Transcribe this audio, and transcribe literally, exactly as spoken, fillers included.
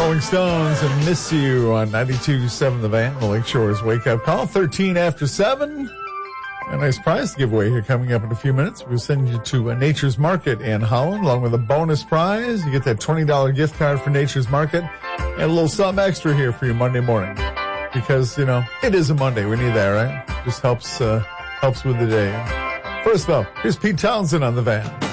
Rolling Stones and Miss You on ninety-two point seven The Van, the Lake Shore's Wake Up Call, thirteen after seven. A nice prize giveaway here coming up in a few minutes. We'll send you to uh, Nature's Market in Holland, along with a bonus prize. You get that twenty dollars gift card for Nature's Market and a little something extra here for your Monday morning. Because, you know, it is a Monday. We need that, right? Just helps, uh, helps with the day. First, though, here's Pete Townsend on The Van.